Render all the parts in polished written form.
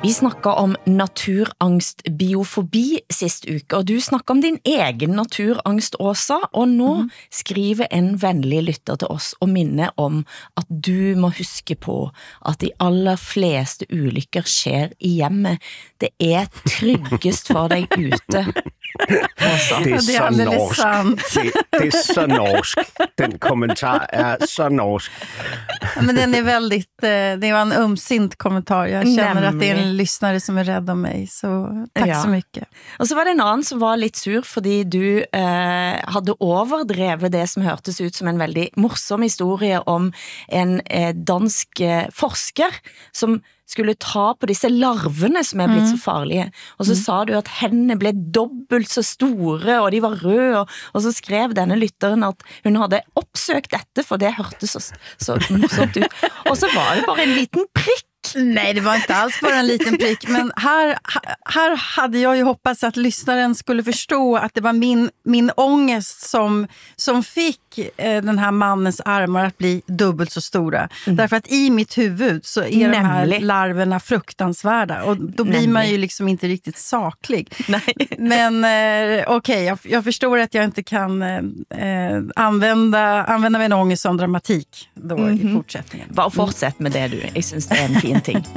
Vi snakket om naturangst, biofobi sist uke, og du snakket om din egen naturangst, Åsa, og nå skriver en vennlig lytter til oss og minner om at du må huske på at de aller fleste ulykker skjer i hjemmet. Det er tryggest for deg ute, Åsa. Det är så norsk. Det är så norsk. Den kommentar är så norsk. Men den är väldigt, det var en ömsint kommentar. Jag känner att det är en lyssnare som är rädd om mig. Så tack så mycket. Och så var det en annan som var lite sur fordi du hade overdrevet det som hørtes ut som en väldigt morsom historie om en dansk forsker som skulle ta på disse larvene som er blitt så farlige. Og så sa du at hendene ble dobbelt så store, og de var røde, og så skrev denne lytteren at hun hadde oppsøkt dette, for det hørtes så morsomt ut. Og så var det bare en liten prikk. Nej, det var inte alls bara en liten prick. Men här hade jag ju hoppats att lyssnaren skulle förstå att det var min ångest som fick den här mannens armar att bli dubbelt så stora. Därför att i mitt huvud så är de här larverna fruktansvärda. Och då blir man ju liksom inte riktigt saklig. Nej. Men okej, jag förstår att jag inte kan använda min ångest som dramatik då i fortsättningen. Bara fortsätt med det du. Jag syns det är en fin ting.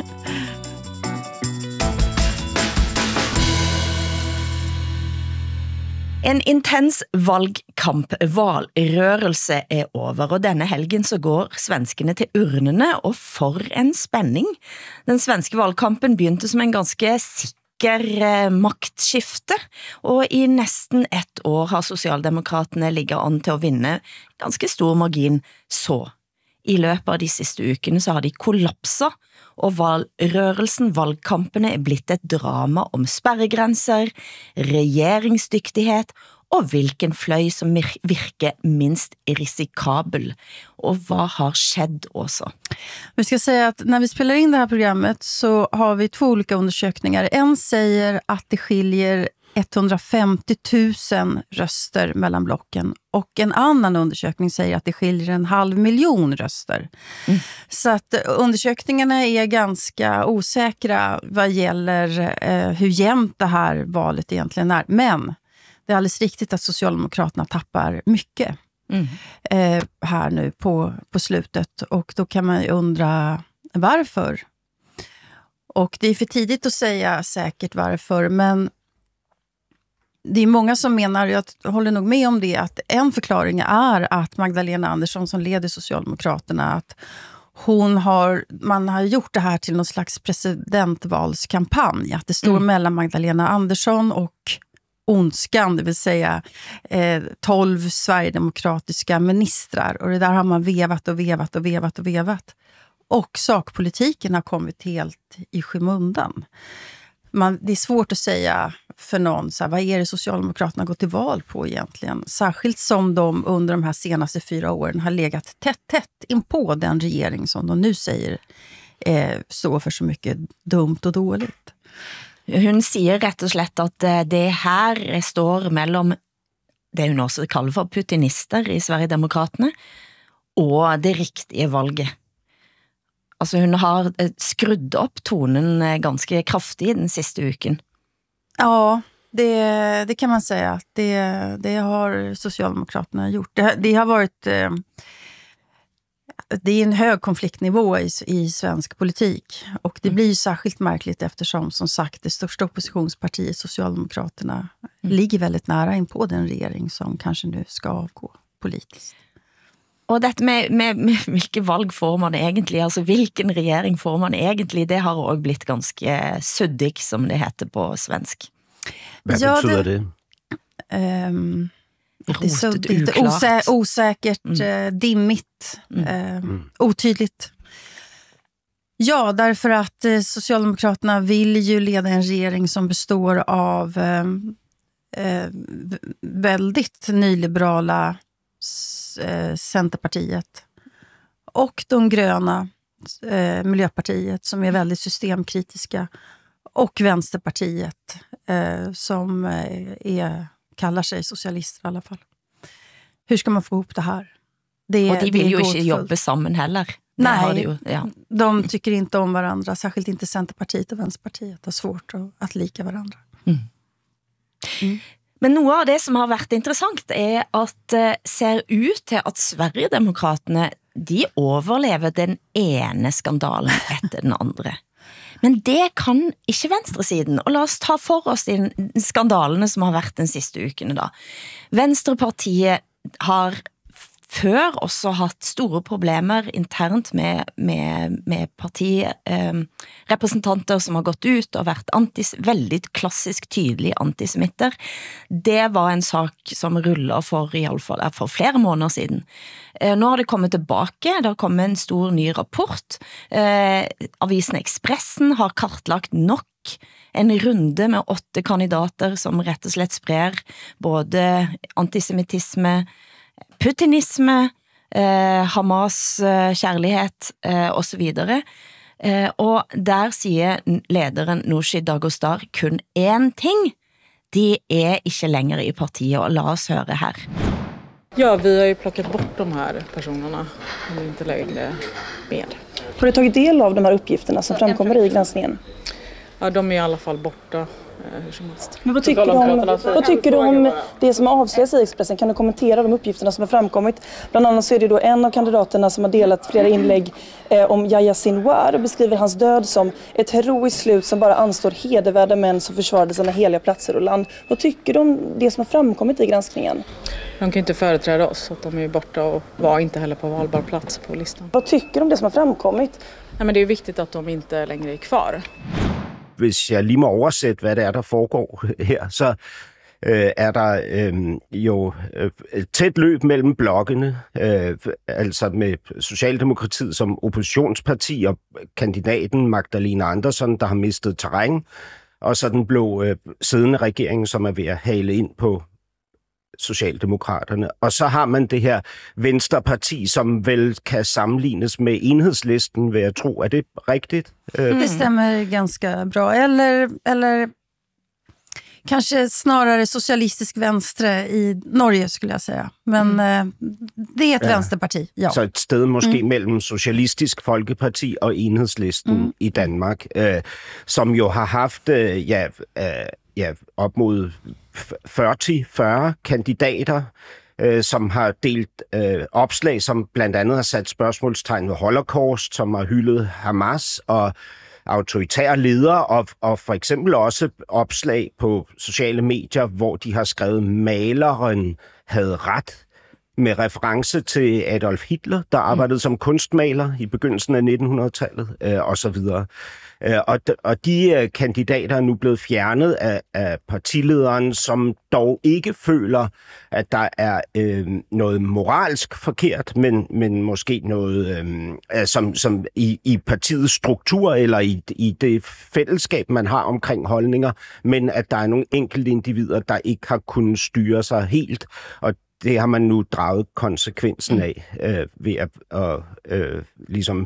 En intens valrørelse er over, og denne helgen så går svenskene til urnene, og for en spenning. Den svenske valgkampen begynte som en ganske sikker maktskifte, og i nesten ett år har Socialdemokraterne ligget an til å vinne ganske stor margin så. I løpet av de siste ukene så har de kollapset, og valgkampene er blitt et drama om sperregrenser, regjeringsdyktighet og hvilken fløy som virker minst risikabel. Och vad har skett också? Vi ska säga att när vi spelar in det här programmet så har vi två olika undersökningar. En säger att det skiljer 150 000 röster mellan blocken och en annan undersökning säger att det skiljer 500 000 röster. Så att undersökningarna är ganska osäkra vad gäller hur jämnt det här valet egentligen är. Men det är alldeles riktigt att Socialdemokraterna tappar mycket här nu på slutet. Och då kan man ju undra varför. Och det är för tidigt att säga säkert varför, men det är många som menar, jag håller nog med om det, att en förklaring är att Magdalena Andersson som leder Socialdemokraterna, att man har gjort det här till någon slags presidentvalskampanj. Att det står mellan Magdalena Andersson och ondskan, det vill säga 12 sverigedemokratiska ministrar. Och det där har man vevat. Och sakpolitiken har kommit helt i skymundan. Det är svårt att säga för någon, så här, vad är det Socialdemokraterna går till val på egentligen? Särskilt som de under de här senaste 4 åren har legat tätt in på den regering som de nu säger står för så mycket dumt och dåligt. Hun sier rett og slett at det her står mellom det hun også kaller for putinister i Sverigedemokraterne og det riktige valget. Altså hun har skrudd opp tonen ganske kraftig den siste uken. Ja, det kan man säga. Det har Socialdemokraterna gjort. Det har varit... Det är en hög konfliktnivå i svensk politik. Och det blir ju särskilt märkligt eftersom, som sagt, det största oppositionspartiet, Socialdemokraterna, ligger väldigt nära in på den regering som kanske nu ska avgå politiskt. Og dette med hvilke valg får man egentlig, altså hvilken regjering får man egentlig, det har også blitt ganske suddig, som det heter på svensk. Vad betyder det? Osäkert, dimmigt, otydligt. Ja, därför att Socialdemokraterna vill ju leda en regering som består av väldigt nyliberala Centerpartiet och de gröna Miljöpartiet som är väldigt systemkritiska och Vänsterpartiet som kallar sig socialister i alla fall. Hur ska man få ihop det här? Och de vill ju inte jobba sammen heller. Nej, de tycker inte om varandra. Särskilt inte Centerpartiet och Vänsterpartiet har svårt att lika varandra. Men noe av det som har vært interessant at det ser ut til at Sverigedemokraterne, de overlever den ene skandalen etter den andre. Men det kan ikke venstresiden, og la oss ta for oss de skandalene som har vært den siste ukene da. Venstrepartiet har før også hatt store problemer internt med partirepresentanter som har gått ut og vært veldig klassisk tydelig antisemitter. Det var en sak som rullet for i alle fall for flere måneder siden. Nå har det kommet tilbake, det har kommet en stor ny rapport. Avisen Expressen har kartlagt nok en runde med 8 kandidater som rett og slett sprer både antisemitisme, putinisme, Hamas kjærlighet og så videre. Og der sier lederen Nooshi Dadgostar kun en ting. De ikke längre i partiet, og la oss høre her. Ja, vi har ju plockat bort de här personerna. De är inte längre med. Har du tagit del av de här uppgifterna som framkommer i granskningen? Ja, de är i alla fall borta. Men vad tycker du om det som har avslöjats i Expressen? Kan du kommentera de uppgifterna som har framkommit? Bland annat så är det då en av kandidaterna som har delat flera inlägg om Yahya Sinwar och beskriver hans död som ett heroiskt slut som bara anstår hedervärda män som försvarade sina heliga platser och land. Vad tycker du om det som har framkommit i granskningen? De kan inte företräda oss, så att de är borta och var inte heller på valbar plats på listan. Vad tycker du om det som har framkommit? Nej, men det är viktigt att de inte längre är kvar. Hvis jeg lige må oversætte, hvad det der foregår her, så er der jo tæt løb mellem blokkene, altså med Socialdemokratiet som oppositionsparti og kandidaten Magdalena Andersson, der har mistet terræn, og så den blå siddende regering, som er ved at hale ind på Socialdemokraterne. Og så har man det her Venstreparti, som vel kan sammenlignes med Enhedslisten, vil jeg tro. Er det rigtigt? Det stämmer ganska bra. Eller kanske snarare socialistisk venstre i Norge, skulle jag säga. Men det är ett vänsterparti, ja. Så et sted måske mellem Socialistisk Folkeparti og Enhedslisten i Danmark, som jo har haft op mod 40 kandidater, som har delt opslag, som blandt andet har sat spørgsmålstegn ved Holocaust, som har hyldet Hamas og autoritære ledere, og for eksempel også opslag på sociale medier, hvor de har skrevet, maleren havde ret, med reference til Adolf Hitler, der arbejdede som kunstmaler i begyndelsen af 1900-tallet, og så videre. Og de kandidater er nu blevet fjernet af partilederen, som dog ikke føler, at der er noget moralsk forkert, men måske noget som i partiets struktur eller i det fællesskab, man har omkring holdninger, men at der er nogle enkelte individer, der ikke har kunnet styre sig helt, og det har man nu draget konsekvensen af ved at ligesom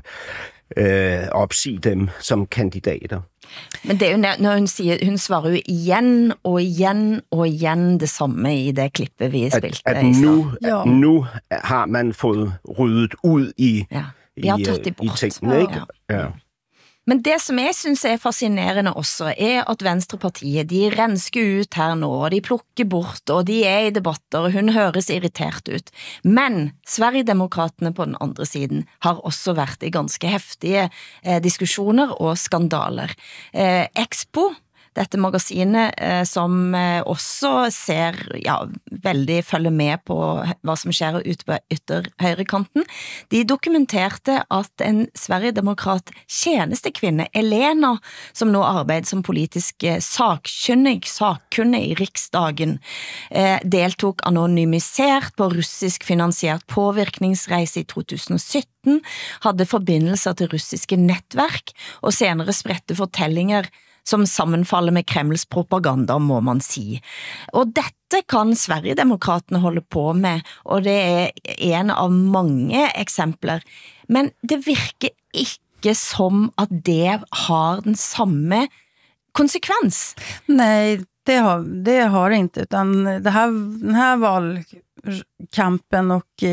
opsige dem som kandidater. Men det er jo når hun siger, hun svarer jo igjen og igjen og igjen det samme i det klippet vi spilte at i stad. Nu har man fået ryddet ud i tingene, ikke? Ja. Men det som jeg synes er fascinerende også, er at Venstrepartiet, de rensker ut her nå, og de plukker bort, og de er i debatter, og hun høres irritert ut. Men Sverigedemokraterne på den andre siden har også vært i ganske heftige diskussioner og skandaler. Expo, dette magasinet som også ser, veldig følger med på hva som skjer ute på ytterhøyrekanten, de dokumenterte at en Sverigedemokrat tjenestekvinne, Elena, som nå arbeider som politisk sakkunnig i Riksdagen, deltok anonymisert på russisk finansiert påvirkningsreise i 2017, hadde forbindelser til russiske nettverk, og senere spredte fortellinger som sammenfaller med Kremls propaganda, må man si. Og dette kan Sverigedemokraterne holde på med, og det er en av mange eksempler. Men det virker ikke som at det har den samme konsekvens. Nej, det har det inte, utan den här valkampen och i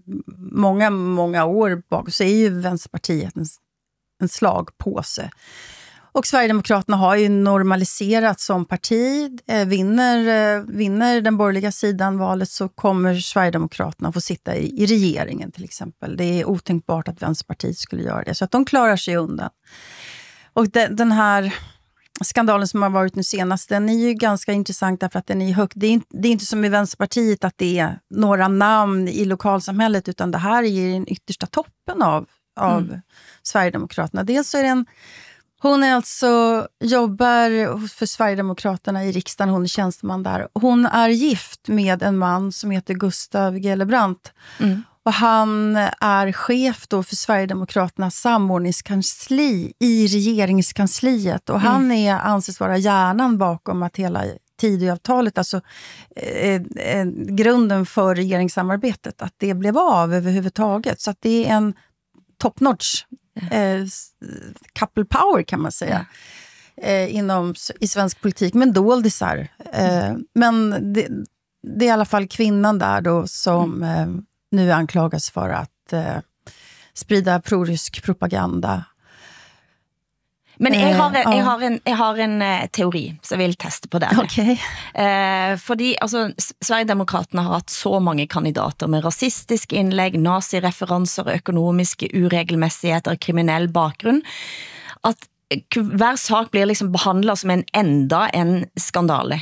många år bak så är ju Vänsterpartiet en slagpåse. Och Sverigedemokraterna har ju normaliserat som parti. Vinner den borgerliga sidan valet så kommer Sverigedemokraterna få sitta i regeringen till exempel. Det är otänkbart att Vänsterpartiet skulle göra det. Så att de klarar sig undan. Och den här skandalen som har varit nu senast, den är ju ganska intressant därför att den är högt. Det är inte som i Vänsterpartiet att det är några namn i lokalsamhället, utan det här är den yttersta toppen av Sverigedemokraterna. Dels så är hon är alltså jobbar för Sverigedemokraterna i riksdagen, hon är tjänsteman där. Hon är gift med en man som heter Gustav Gellebrant. Och han är chef då för Sverigedemokraternas samordningskansli i regeringskansliet. Och han anses vara hjärnan bakom att hela Tidöavtalet, alltså grunden för regeringssamarbetet, att det blev av överhuvudtaget. Så att det är en top-notch couple power kan man säga i svensk politik, men doldisar. Men det är i alla fall kvinnan där då som nu anklagas för att sprida prorysk propaganda. Men jeg har en teori, så jeg vil teste på det. Okay. Fordi altså, Sverigedemokraterne har hatt så mange kandidater med rasistiske innlegg, nazireferanser, økonomiske uregelmessigheter, kriminell bakgrunn, at hver sak blir liksom behandlet som en skandale.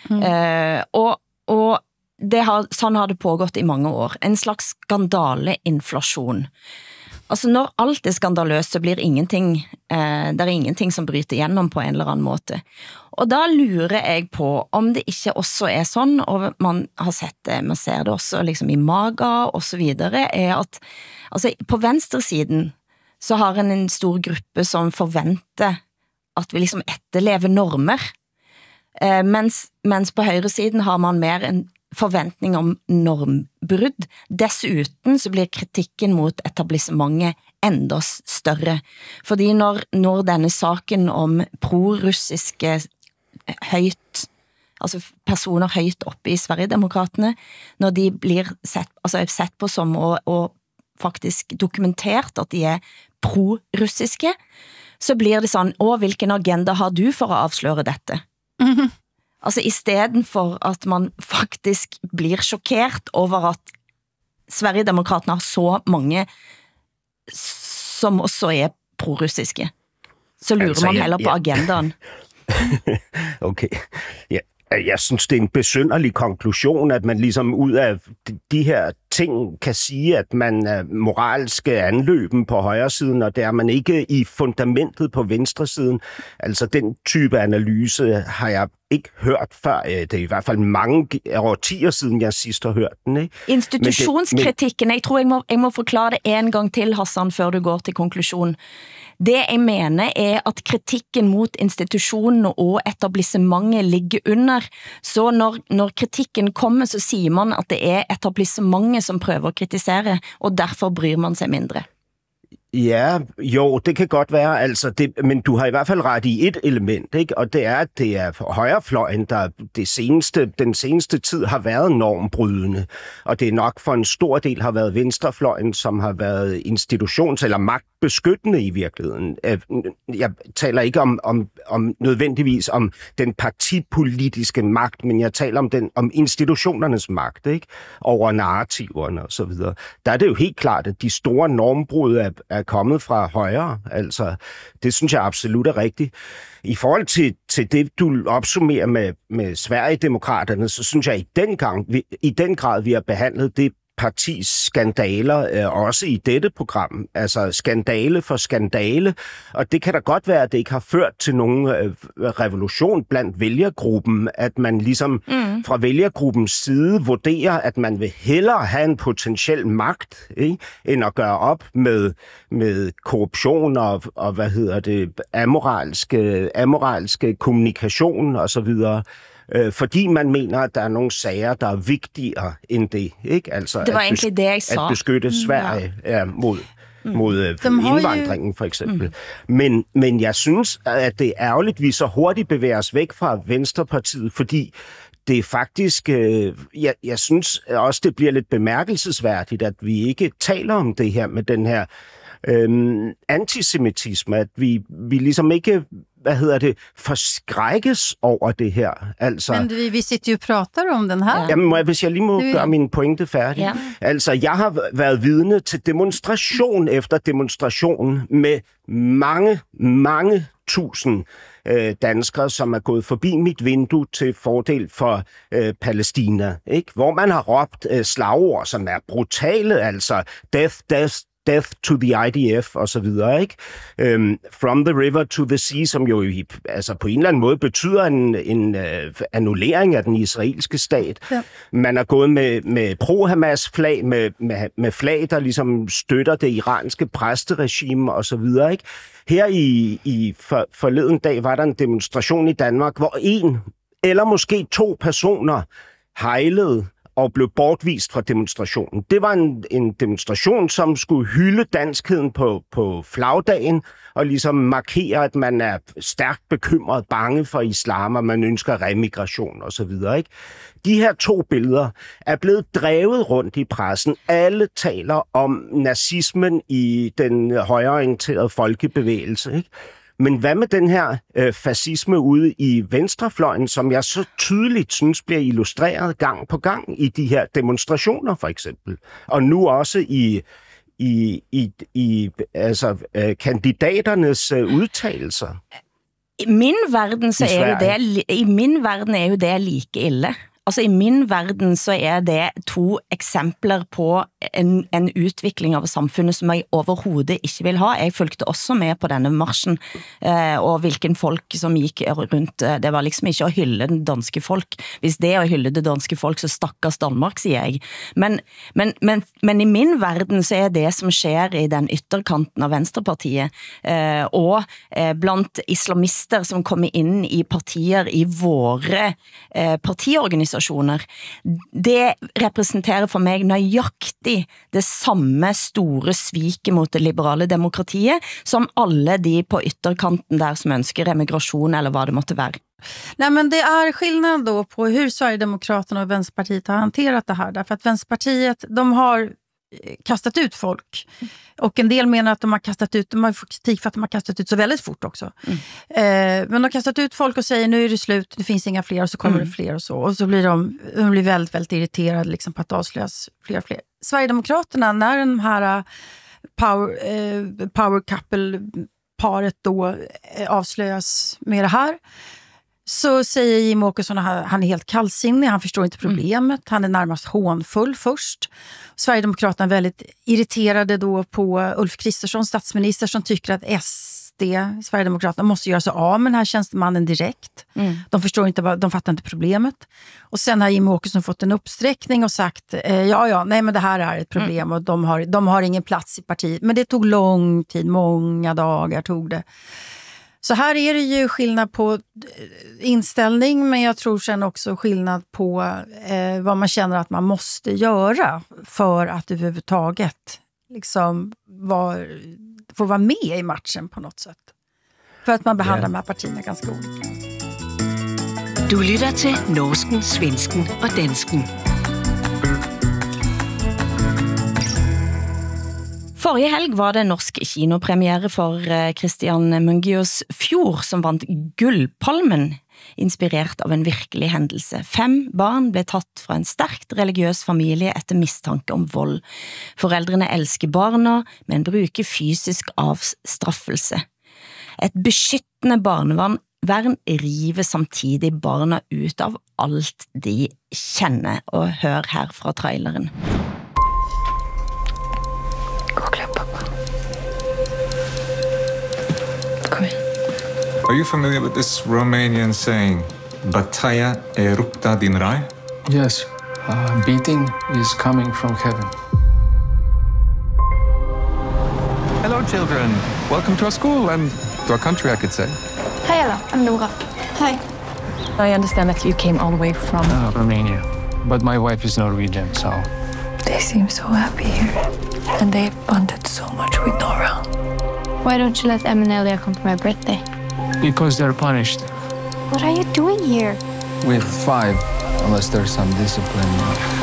Og sånn har det pågått i mange år. En slags skandaleinflasjon. Altså når alt er skandaløst, så blir ingenting, det er ingenting som bryter igenom på en eller annen måte. Og da lurer jeg på om det ikke også er sånn, og man har sett det, man ser det også liksom i Maga og så videre, er at altså, på venstresiden så har en stor gruppe som forventer at vi liksom etterlever normer, mens på høyresiden har man mer en forventning om normbrudd. Dessuten så blir kritikken mot etablissementet enda større. Fordi når denne saken om pro-russiske personer høyt oppe i Sverigedemokraterne, når de blir sett på som og faktisk dokumentert at de er pro-russiske, så blir det sånn, hvilken agenda har du for å avsløre dette? Altså i stedet for at man faktisk blir sjokkert over at Sverigedemokraterne har så mange som også er pro-russiske, så lurer man heller på agendaen. Okay, ja. Jeg synes, det er en besynderlig konklusion, at man ligesom ud af de her ting kan sige, at man er moralske anløben på højre siden, og det er man ikke i fundamentet på venstre siden. Altså den type analyse har jeg ikke hørt før. Det er i hvert fald mange årtier siden, jeg sidst har hørt den. Ikke? Institutionskritikken, jeg tror, jeg må forklare det en gang til, Hassan, før du går til konklusion. Det jeg mener er at kritikken mot institutionene og etablissementet ligger under. Så når kritikken kommer, så siger man at det er etablissementet som prøver at kritisere, og derfor bryr man sig mindre. Ja, jo, det kan godt være, altså men du har i hvert fald ret i et element, ikke? Og det er, at det er højrefløjen, der den seneste tid har været normbrydende, og det er nok for en stor del har været venstrefløjen, som har været institutions- eller magtbeskyttende i virkeligheden. Jeg taler ikke om nødvendigvis om den partipolitiske magt, men jeg taler om institutionernes magt, ikke? Over narrativerne og så videre. Der er det jo helt klart, at de store normbrud er kommet fra højre. Altså, det synes jeg absolut er rigtigt. I forhold til det, du opsummerer med Sverigedemokraterne, så synes jeg i den grad, vi har behandlet det partis skandaler, også i dette program. Altså skandale for skandale. Og det kan da godt være, at det ikke har ført til nogen revolution blandt vælgergruppen, at man ligesom fra vælgergruppens side vurderer, at man vil hellere have en potentiel magt, ikke, end at gøre op med korruption og amoralske kommunikation og så videre. Fordi man mener, at der er nogle sager, der er vigtigere end det, ikke? Altså det var egentlig det, jeg sa. At beskytte Sverige mod indvandringen, for eksempel. Men jeg synes, at det er ærgerligt, at vi så hurtigt bevæger os væk fra Venstrepartiet, fordi det er faktisk, jeg synes også, det bliver lidt bemærkelsesværdigt, at vi ikke taler om det her med den her antisemitisme, at vi ligesom ikke, forskrækkes over det her. Altså, men vi sitter jo og prater om den her. Jamen, hvis jeg lige må gøre min pointe færdig. Ja. Altså, jeg har været vidne til demonstration efter demonstration med mange tusind danskere, som er gået forbi mit vindue til fordel for Palæstina, ikke? Hvor man har råbt slagord, som er brutale, altså death to the IDF og så videre, ikke? From the river to the sea, som jo altså på en eller anden måde betyder en annullering af den israelske stat. Ja. Man er gået med pro-Hamas-flag, med flag, der ligesom støtter det iranske præsteregime og så videre, ikke? Her i forleden dag var der en demonstration i Danmark, hvor en eller måske 2 personer hejlede og blev bortvist fra demonstrationen. Det var en demonstration, som skulle hylde danskheden på flagdagen, og ligesom markere, at man er stærkt bekymret, bange for islam, og man ønsker remigration osv. Ikke? De her 2 billeder er blevet drevet rundt i pressen. Alle taler om nazismen i den højreorienterede folkebevægelse, ikke? Men hvad med den her fascisme ude i venstrefløjen, som jeg så tydeligt synes bliver illustreret gang på gang i de her demonstrationer, for eksempel? Og nu også i kandidaternes udtalelser. I min verden så i min verden er jo det like ille. Altså i min verden så er det 2 eksempler på en utvikling av samfunnet som jeg overhovedet ikke vil ha. Jeg fulgte også med på denne marsjen, og hvilken folk som gik rundt. Det var liksom ikke å hylle den danske folk. Hvis det er å hylle det danske folk, så stakkars Danmark, sier jeg. Men i min verden så er det som skjer i den ytterkanten av Venstrepartiet, og blant islamister som kommer inn i partier i våre partiorganisasjoner, det representerer for meg nøyaktig det samme store sviket mot det liberale demokratiet, som alle de på ytterkanten der som ønsker emigrasjon eller vad det måtte være. Nej, men det är skillnad då på hur Sverigedemokraterna och Vänsterpartiet har hanterat det här. Därför att Vänsterpartiet, de har kastat ut folk. Och en del menar att de har fått kritik för att de har kastat ut så väldigt fort också. Men de har kastat ut folk och säger nu är det slut, det finns inga fler, och så kommer det fler och så. Och så blir de blir väldigt, väldigt irriterade liksom på att avslöjas fler och fler. Sverigedemokraterna, när den här power couple-paret då avslöjas med det här, så säger Jimmie Åkesson att han är helt kallsinnig, han förstår inte problemet, han är närmast hånfull först. Sverigedemokraterna är väldigt irriterade då på Ulf Kristersson, statsminister, som tycker att Sverigedemokraterna måste göra sig av med den här tjänstemannen direkt. De förstår inte, de fattar inte problemet. Och sen har Jimmie Åkesson fått en uppsträckning och sagt nej men det här är ett problem och de har ingen plats i partiet. Men det tog lång tid, många dagar tog det. Så här är det ju skillnad på inställning, men jag tror sen också skillnad på vad man känner att man måste göra för att överhuvudtaget liksom få vara med i matchen på något sätt. För att man behandlar de här partierna ganska olika. Du lytter til norsken, svensken og dansken. Forrige helg var det norsk kinopremiere for Christian Mungios Fjord, som vant Gullpalmen, inspirert av en virkelig hendelse. 5 barn ble tatt fra en sterkt religiøs familie etter mistanke om vold. Foreldrene elsker barna, men bruker fysisk avstraffelse. Et beskyttende barnevern river samtidig barna ut av alt de kjenner, og hør her fra traileren. Are you familiar with this Romanian saying, Bataia e rupta din rai? Yes, beating is coming from heaven. Hello, children. Welcome to our school and to our country, I could say. Hi, Ella. I'm Nora. Hi. I understand that you came all the way from Romania, but my wife is Norwegian, so... They seem so happy here, and they've bonded so much with Nora. Why don't you let Em and Elia come for my birthday? Because they're punished. What are you doing here? With 5 unless there's some discipline.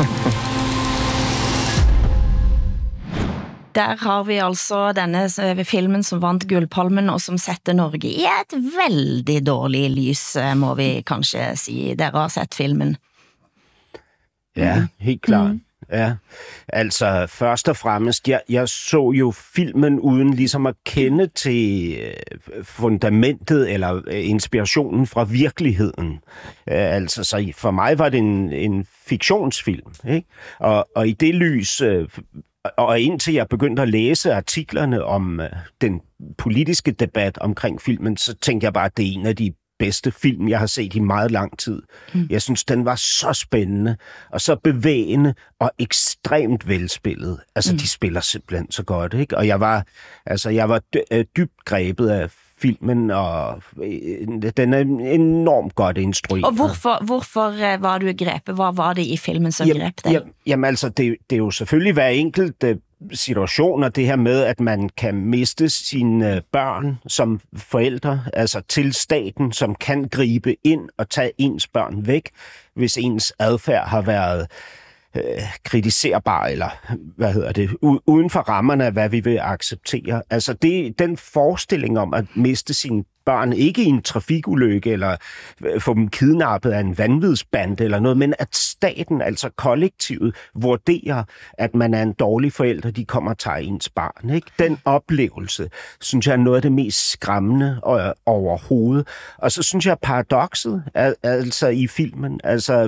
Der har vi altså denne filmen som vant Guldpalmen, og som setter Norge i et veldig dårlig lys, må vi kanskje si. Dere har sett filmen. Ja, helt klart. Ja, altså først og fremmest, jeg så jo filmen uden ligesom at kende til fundamentet eller inspirationen fra virkeligheden. Altså, så for mig var det en fiktionsfilm, ikke? Og i det lys, og indtil jeg begyndte at læse artiklerne om den politiske debat omkring filmen, så tænkte jeg bare, at det er en af de bedste film, jeg har set i meget lang tid. Jeg synes, den var så spændende, og så bevægende, og ekstremt velspillet. Altså, de spiller simpelthen så godt, ikke? Og jeg var dybt grebet af filmen, og den er enormt godt instrueret. Og hvorfor var du grebet? Hvad var det i filmen, som greb dig? Jamen altså, det er jo selvfølgelig hver enkelt situationer, det her med, at man kan miste sine børn som forældre, altså til staten, som kan gribe ind og tage ens børn væk, hvis ens adfærd har været kritiserbar, eller uden for rammerne af, hvad vi vil acceptere. Altså den forestilling om at miste sine børn, ikke i en trafikulykke, eller få dem kidnappet af en vanvidsbande eller noget, men at staten, altså kollektivet, vurderer, at man er en dårlig forælder, de kommer og tager ens barn. Ikke? Den oplevelse, synes jeg, er noget af det mest skræmmende overhovedet. Og så synes jeg, paradokset, altså i filmen, altså,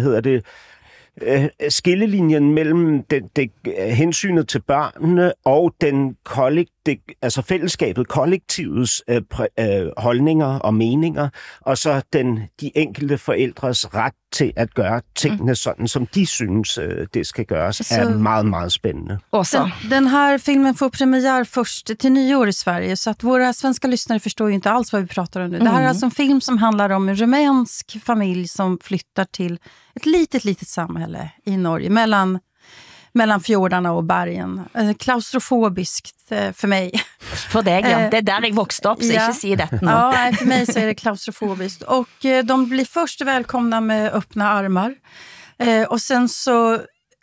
skillelinjen mellem det hensynet til børnene og den altså fællesskabet, kollektivets holdninger og meninger, og så de enkelte forældres ret til at gøre tingene sådan, som de synes, det skal gøres, er meget, meget spændende. Den här filmen får premiär först till nyår i Sverige, så att våra svenska lyssnare förstår ju inte alls vad vi pratar om nu. Det här är alltså en film som handlar om en rumänsk familj som flyttar till ett litet samhälle i Norge, mellan fjordarna och bergen. Klaustrofobiskt för mig. För dig, ja. Det är där jag växte upp, så inte säg det nu. Ja, nej, för mig så är det klaustrofobiskt. Och de blir först välkomna med öppna armar. Och sen så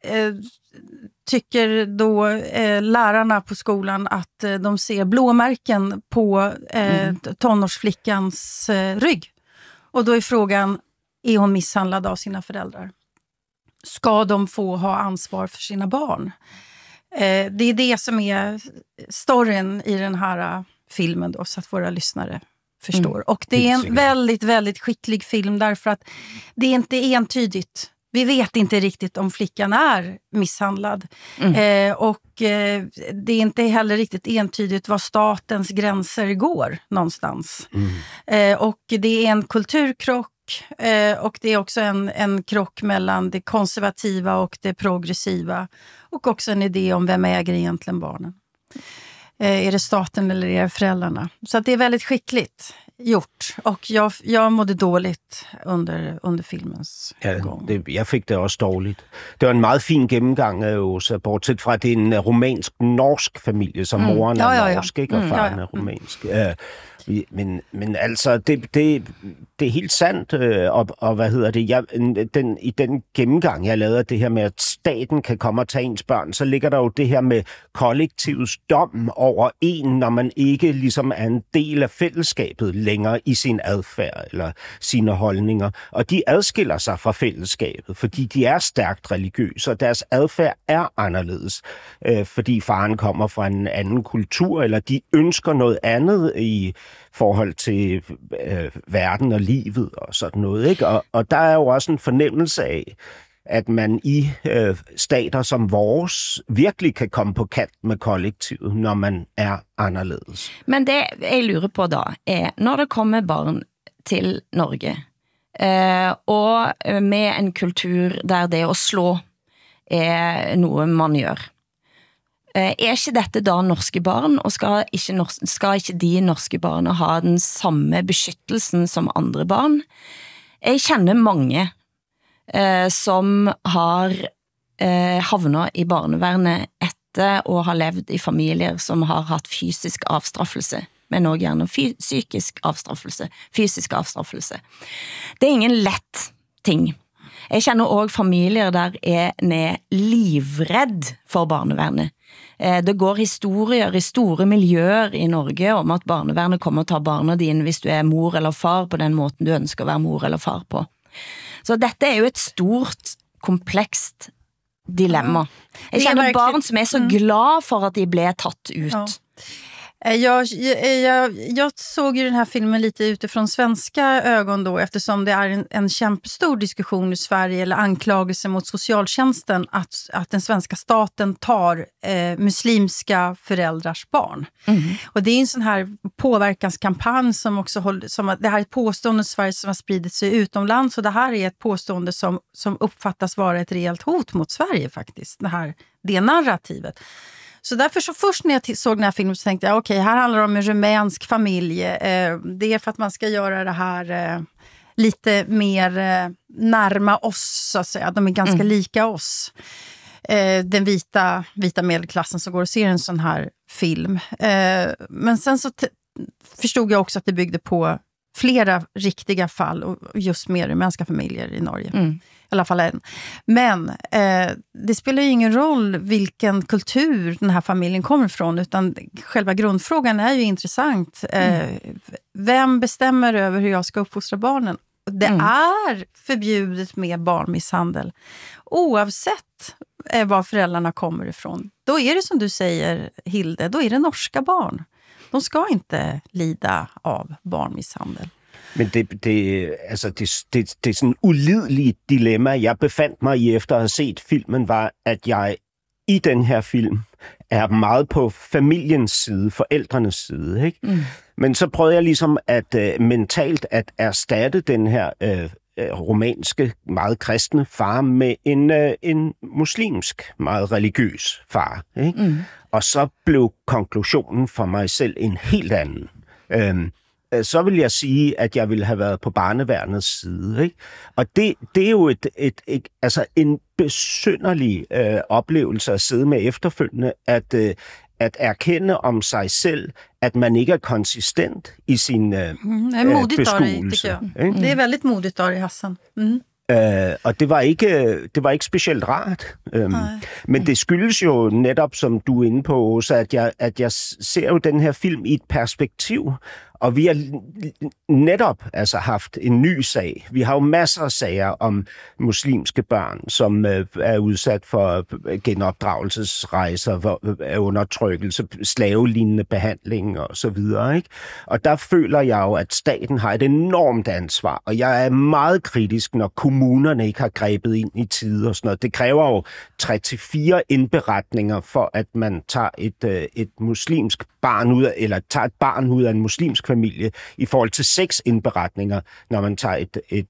tycker då lärarna på skolan att de ser blåmärken på tonårsflickans rygg. Och då är frågan, är hon misshandlad av sina föräldrar? Ska de få ha ansvar för sina barn? Det är det som är storyn i den här filmen då, så att våra lyssnare förstår. Och det är en väldigt, väldigt skicklig film därför att det är inte entydigt. Vi vet inte riktigt om flickan är misshandlad. Och det är inte heller riktigt entydigt var statens gränser går någonstans. Och det är en kulturkrock. Och det är också en krock mellan det konservativa och det progressiva. Och också en idé om vem äger egentligen barnen. Är det staten eller är det föräldrarna? Så att det är väldigt skickligt gjort. Och jag mådde dåligt under filmens gång. Jeg fik det også dårligt. Det var en meget fin gennemgang af Åsa, bortset fra, at det er en romansk-norsk familie, som moren er norsk, ikke? Og faren er romansk. Men altså, det er helt sandt, og i den gennemgang, jeg lavede, det her med, at staten kan komme og tage ens børn, så ligger der jo det her med kollektivets dom over en, når man ikke ligesom er en del af fællesskabet længere i sin adfærd eller sine holdninger. Og de adskiller sig fra fællesskabet, fordi de er stærkt religiøse, og deres adfærd er anderledes, fordi faren kommer fra en anden kultur, eller de ønsker noget andet i forhold til verden og livet og sådan noget, ikke? Og der er jo også en fornemmelse af, at man i stater som vores virkelig kan komme på kant med kollektivet, når man er anderledes. Men det jeg lurer på da, er, når der kommer barn til Norge, og med en kultur der det at slå er noe man gør, er ikke dette da norske barn, og skal ikke de norske barna ha den samme beskyttelsen som andre barn? Jeg kjenner mange som har havnet i barnevernet etter å ha levd i familier som har haft fysisk avstraffelse, men også gjerne psykisk avstraffelse, fysisk avstraffelse. Det er ingen lett ting. Jeg kjenner også familier der er livredd for barnevernet. Det går historier i store miljøer i Norge om at barnevernet kommer og tar barna dine hvis du er mor eller far på den måten du ønsker å være mor eller far på. Så dette er jo et stort, komplekst dilemma. Jeg kjenner barn som er så glad for att de ble tatt ut. Ja. Jag såg ju den här filmen lite utifrån svenska ögon då, eftersom det är en kämpestor diskussion i Sverige, eller anklagelse mot socialtjänsten att den svenska staten tar muslimska föräldrars barn. Och det är en sån här påverkanskampanj som också det här är ett påstående i Sverige som har spridit sig utomlands, och det här är ett påstående som uppfattas vara ett rejält hot mot Sverige faktiskt, det narrativet. Så därför så först när jag såg den här filmen så tänkte jag okej, här handlar det om en rumänsk familj. Det är för att man ska göra det här lite mer närma oss, så att säga. De är ganska lika oss. Den vita medelklassen som går och ser en sån här film. Men sen så förstod jag också att det byggde på flera riktiga fall och just mer rumänska familjer i Norge. I alla fall en. Men det spelar ju ingen roll vilken kultur den här familjen kommer ifrån, utan själva grundfrågan är ju intressant. Vem bestämmer över hur jag ska uppfostra barnen? Det är förbjudet med barnmisshandel. Oavsett var föräldrarna kommer ifrån. Då är det som du säger, Hilde, då är det norska barn. De ska inte lida av barnmisshandel. Men det er sådan en ulidelig dilemma, jeg befandt mig i efter at have set filmen, var, at jeg i den her film er meget på familiens side, forældrenes side. Ikke? Men så prøvede jeg ligesom mentalt at erstatte den her romanske, meget kristne far med en muslimsk, meget religiøs far. Ikke? Og så blev konklusionen for mig selv en helt anden. Så vil jeg sige, at jeg ville have været på barneværnets side. Ikke? Og det er jo en besynderlig oplevelse at sidde med efterfølgende, at erkende om sig selv, at man ikke er konsistent i sin beskuelse. Det er väldigt modigt av dig, Hassan. Og det var ikke specielt rart. Men det skyldes jo netop, som du er inde på, Åsa, at jeg ser jo den her film i et perspektiv, og vi har netop haft en ny sag. Vi har jo masser af sager om muslimske børn, som er udsat for genopdragelsesrejser, undertrykkelse, slavelignende behandling og så videre. Ikke? Og der føler jeg jo, at staten har et enormt ansvar, og jeg er meget kritisk, når kommunerne ikke har grebet ind i tide og sådan noget. Det kræver jo 3-4 indberetninger for, at man tager et muslimsk barn ud af, eller tager et barn ud af en muslimsk familie, i forhold til 6 indberetninger, når man tager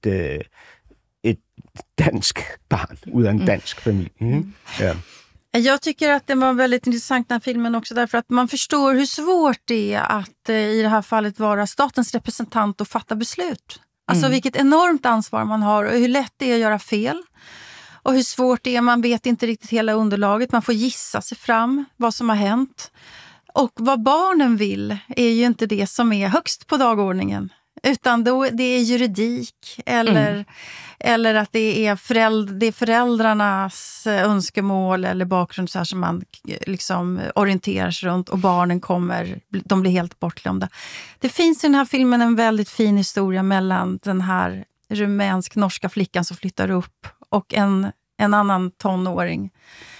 et dansk barn ud af en dansk familie. Ja. Jag tycker att det var väldigt intressant den här filmen också, därför att man förstår hur svårt det är att i det här fallet vara statens representant och fatta beslut. Alltså vilket enormt ansvar man har och hur lätt det är att göra fel. Och hur svårt det är, man vet inte riktigt hela underlaget, man får gissa sig fram vad som har hänt. Och vad barnen vill är ju inte det som är högst på dagordningen. Utan det är juridik eller att det är föräldrarnas önskemål eller bakgrund så här som man liksom orienterar sig runt, och barnen de blir helt bortglömda. Det finns i den här filmen en väldigt fin historia mellan den här rumänsk-norska flickan som flyttar upp och en annan tonåring.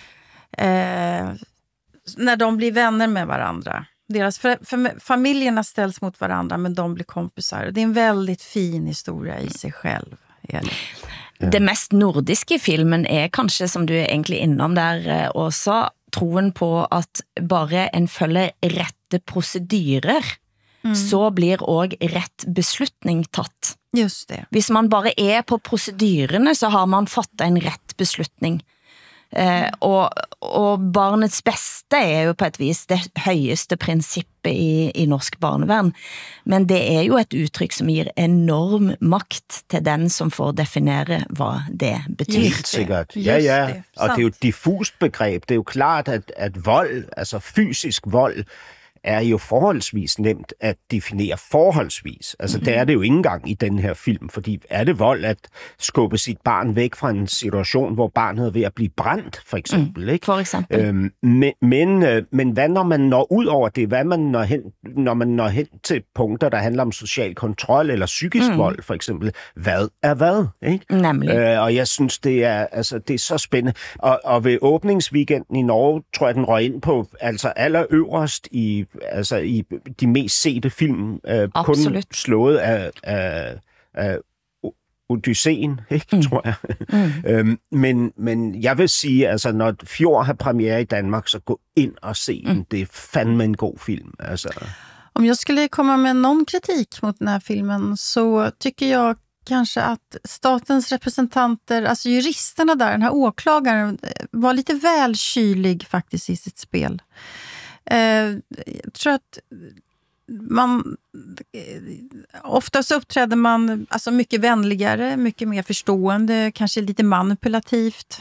När de blir vänner med varandra. Deras familjerna ställs mot varandra, men de blir kompisar. Det är en väldigt fin historia i sig själv. Det mest nordiske i filmen er kanskje, som du er egentlig innom der også, troen på at bare en følger rette procedurer, så blir også rett beslutning tatt. Just det. Hvis man bare er på procedurerne, så har man fattet en rett beslutning. Og barnets beste er jo på et vis det høyeste prinsippet i norsk barnevern, men det er jo et uttrykk som gir enorm makt til den som får definere hvad det betyder. Helt sikkert, ja. Og det er jo et diffust begreb. Det er jo klart, at vold, altså fysisk vold, er jo forholdsvis nemt at definere forholdsvis. Altså, det er det jo ikke engang i den her film, fordi er det vold at skubbe sit barn væk fra en situation, hvor barnet er ved at blive brændt, for eksempel, ikke? For eksempel. Men hvad når man når ud over det? Hvad når man når hen til punkter, der handler om social kontrol eller psykisk vold, for eksempel? Hvad er hvad, ikke? Nemlig. Og jeg synes, det er så spændende. Og ved åbningsweekenden i Norge, tror jeg, den røg ind på allerøverst i de mest sete film, kun slået af Odysseen, ikke, tror jeg. Men jeg vil sige, altså, når Fjord har premiere i Danmark, så gå ind og se den. Det er fandme en god film. Altså. Om jag skulle komma med någon kritik mot den här filmen så tycker jag kanske att statens representanter, alltså juristerna där, den här åklagaren, var lite väl kylig faktiskt i sitt spel. Jag tror att oftast uppträder man alltså mycket vänligare, mycket mer förstående, kanske lite manipulativt.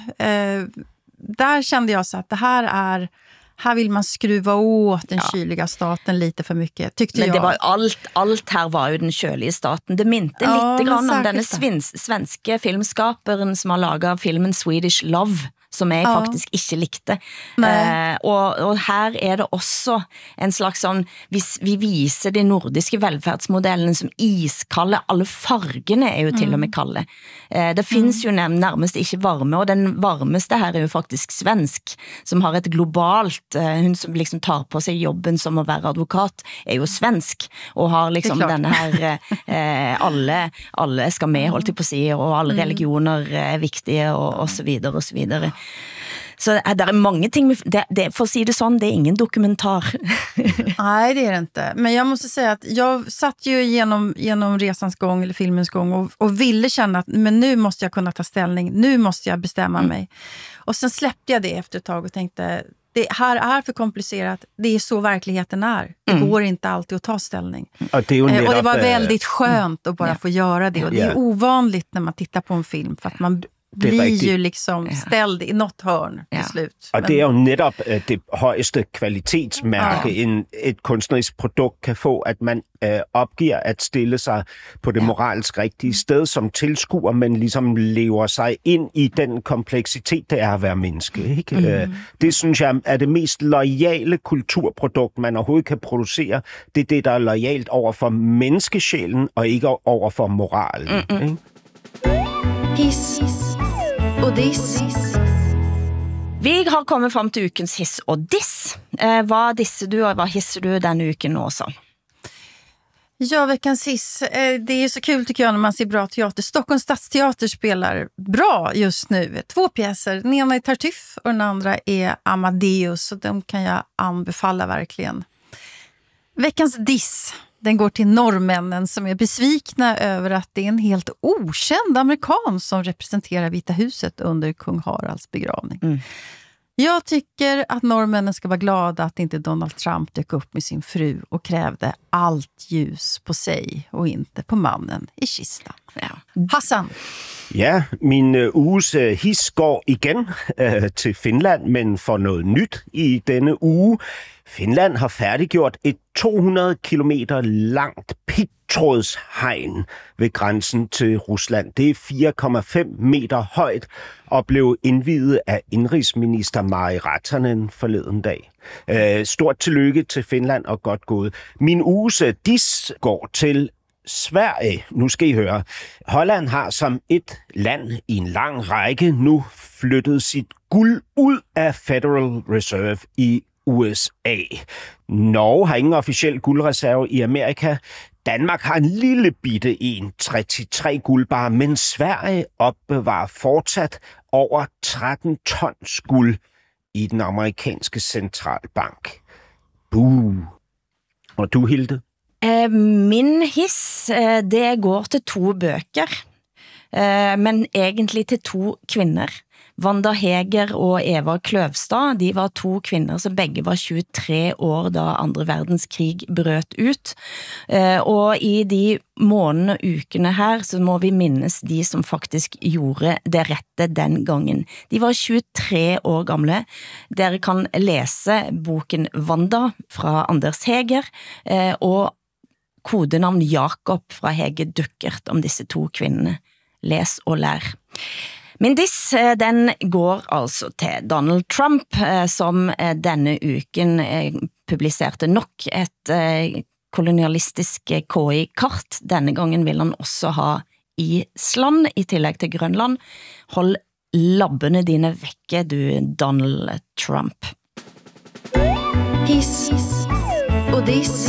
Där kände jag så att det här vill man skruva åt den kyliga staten lite för mycket, tyckte jag. Men det var ju allt här var ju den kyliga staten. Det minte lite grann om denne svenske filmskaperen som har laget filmen Swedish Love, som jeg faktisk ikke likte. Og her er det også en slags sånn, vi viser de nordiske velferdsmodellene som iskalde, alle fargene er jo til og med kalde. Det finns jo nærmest ikke varme, og den varmeste her er jo faktisk svensk, som har et globalt, hun som liksom tar på sig jobben som å være advokat, er jo svensk, og har liksom denne her, alle skal med, holdt jeg på å si, og alle religioner er viktige, og så videre, og så videre. Så det är många ting, det för att säga det sån, det är ingen dokumentar. Nej, det är det inte. Men jag måste säga att jag satt ju genom resans gång eller filmens gång och ville känna att men nu måste jag kunna ta ställning, nu måste jag bestämma mig. Och sen släppte jag det efter ett tag och tänkte, det här är för komplicerat, det är så verkligheten är. Det går inte alltid att ta ställning. Och det var väldigt skönt att bara få göra det. Och det är ovanligt när man tittar på en film, för att man blir ju liksom ställd i något hörn til slut. Og det er jo netop det højeste kvalitetsmærke, et kunstnerisk produkt kan få, at man opgiver at stille sig på det moralsk rigtige sted som tilskuer, men ligesom lever sig ind i den kompleksitet, det er at være menneske. Ikke? Det synes jeg er det mest loyale kulturprodukt, man overhovedet kan producere. Det er det, der er loyalt over for menneskesjælen, og ikke over for moralen. Ikke? Hiss og diss. Vi har kommet frem til ukens hiss og diss. Hvad disser du, og hvad hisser du denne uken også? Ja, veckans hiss. Det är så kul tycker jag när man ser bra teater. Stockholms stadsteater spelar bra just nu. 2 pjäser. Den ena är Tartuffe och den andra är Amadeus. Så de kan jag anbefalla verkligen. Veckans diss. Den går till norrmännen som är besvikna över att det är en helt okänd amerikan som representerar Vita huset under kung Haralds begravning. Jag tycker att norrmännen ska vara glada att inte Donald Trump dök upp med sin fru och krävde allt ljus på sig och inte på mannen i kistan. Hassan. Ja, min uges hiss går igen til Finland, men for noget nyt i denne uge. Finland har færdiggjort et 200 kilometer langt pigtrådshegn ved grænsen til Rusland. Det er 4,5 meter højt og blev indviet af indrigsminister Mari Rantanen forleden dag. Stort tillykke til Finland og godt gået. Min uges diss går til Sverige. Nu skal I høre. Holland har som et land i en lang række nu flyttet sit guld ud af Federal Reserve i USA. Norge har ingen officiel guldreserve i Amerika. Danmark har en lille bitte en, 33 guldbar, men Sverige opbevarer fortsat over 13 tons guld i den amerikanske centralbank. Buh. Og du, Hilde? Min hiss, det går til 2 bøker, men egentlig til 2 kvinder. Wanda Heger og Eva Kløvstad, de var 2 kvinner som begge var 23 år da andre verdenskrig brøt ut. Og i de månedene og ukene her så må vi minnes de som faktisk gjorde det rette den gangen. De var 23 år gamle. Dere kan lese boken Wanda fra Anders Heger og kodenavn Jakob fra Hege Duckert om disse 2 kvinnerne. Les og lær. Min diss, den går altså til Donald Trump, som denne uken publiserte nok et kolonialistisk KI-kart. Denne gangen vil han også ha Island i tillegg til Grønland. Hold labbene dine vekke, du Donald Trump. Hiss og diss.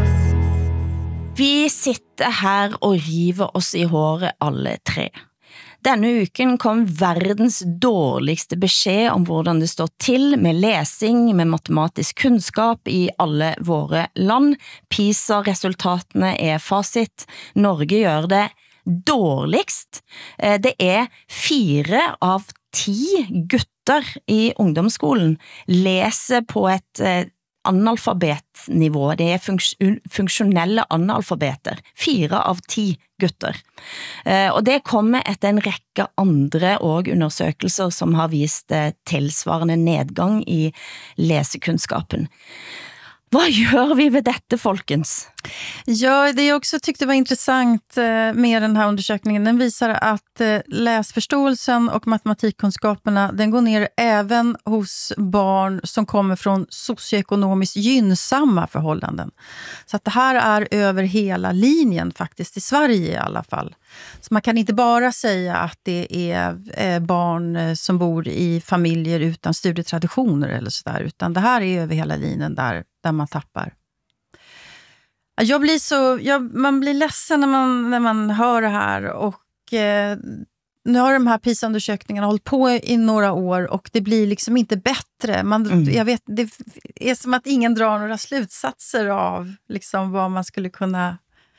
Vi sitter her og river oss i håret alle 3. Denne uken kom verdens dårligste beskjed om hvordan det står til med lesing, med matematisk kunnskap i alle våre land. PISA-resultatene fasit. Norge gjør det dårligst. Det 4 av 10 gutter i ungdomsskolen leser på et analfabetnivå. Det funksjonelle analfabeter. 4 av 10 gutter. Og det kommer etter en rekke andre undersøkelser som har vist tilsvarende nedgang i lesekunnskapen. Vad gör vi med detta, folkens? Ja, det jag också tyckte var intressant med den här undersökningen, den visar att läsförståelsen och matematikkunskaperna, den går ner även hos barn som kommer från socioekonomiskt gynnsamma förhållanden. Så att det här är över hela linjen faktiskt, i Sverige i alla fall. Så man kan inte bara säga att det är barn som bor i familjer utan studietraditioner eller sådär, utan det här är över hela linjen där man tappar. Man blir ledsen när man hör det här, och nu har de här PISA-undersökningarna hållit på i några år och det blir liksom inte bättre. Jag vet, det är som att ingen drar några slutsatser av liksom vad man skulle kunna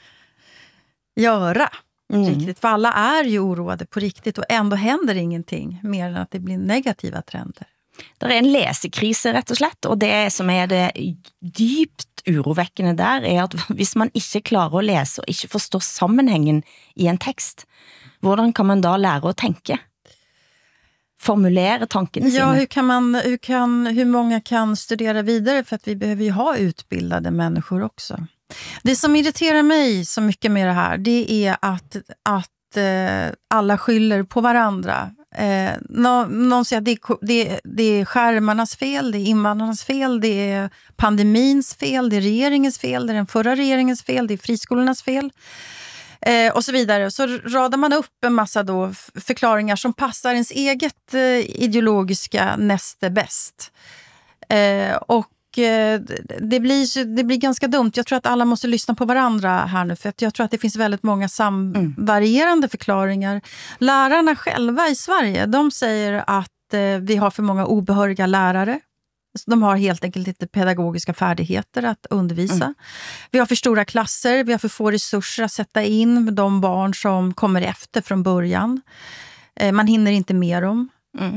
göra riktigt. För alla är ju oroade på riktigt och ändå händer ingenting mer än att det blir negativa trender. Det en lesekrise rett og slett, og det som det dypt urovekkende der at hvis man ikke klarer å lese og ikke forstår sammenhengen i en tekst, hvordan kan man da lære å tenke? Formulera tankene sine? Ja, hur många kan studera vidare, för att vi behöver ju ha utbildade människor också. Det som irriterar mig så mycket med det här, det är att alla skyller på varandra. Någon säger att det är skärmarnas fel, det är invandrarnas fel, det är pandemins fel, det är regeringens fel, det är den förra regeringens fel, det är friskolornas fel och så vidare. Så radar man upp en massa då förklaringar som passar ens eget ideologiska näste bäst. Och det blir ganska dumt. Jag tror att alla måste lyssna på varandra här nu, för att jag tror att det finns väldigt många varierande förklaringar. Lärarna själva i Sverige, de säger att vi har för många obehöriga lärare. De har helt enkelt inte pedagogiska färdigheter att undervisa. Vi har för stora klasser, vi har för få resurser att sätta in med de barn som kommer efter från början. Man hinner inte med dem.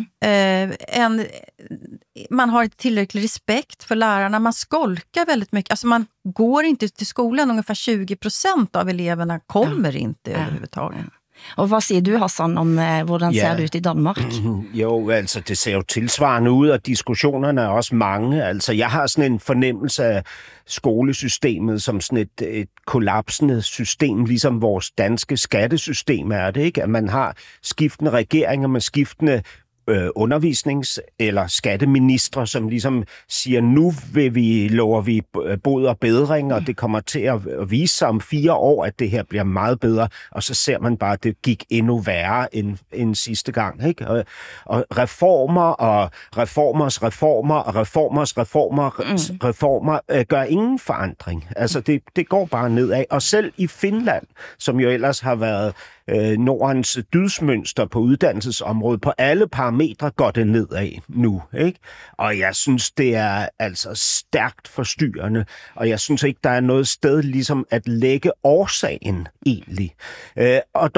Man har inte tillräcklig respekt för lärarna. Man skolkar väldigt mycket. Alltså man går inte till skolan. Ungefär 20% av eleverna kommer inte överhuvudtaget. Og hvad siger du, Hassan, om hvordan ser det ut i Danmark? Jo, altså det ser jo tilsvarende ud, og diskussionerne er også mange. Altså jeg har sådan en fornemmelse af skolesystemet som sådan et kollapsende system, ligesom vores danske skattesystem er det, ikke? At man har skiftende regeringer med skiftende undervisnings- eller skatteministre, som ligesom siger, nu lover vi bod og bedring, og det kommer til at vise sig om 4 år, at det her bliver meget bedre, og så ser man bare, at det gik endnu værre end sidste gang. Ikke? Og reformer gør ingen forandring. Altså det går bare nedad. Og selv i Finland, som jo ellers har været Nordens dydsmønster på uddannelsesområdet, på alle parametre går det nedad nu, ikke? Og jeg synes, det er altså stærkt forstyrrende, og jeg synes ikke, der er noget sted ligesom at lægge årsagen egentlig. Og dog,